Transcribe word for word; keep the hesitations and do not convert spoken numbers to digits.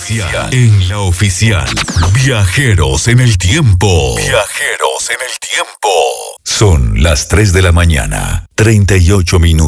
oficial. En la oficial. Viajeros en el tiempo. Viajeros en el tiempo. Son las tres de la mañana, treinta y ocho minutos.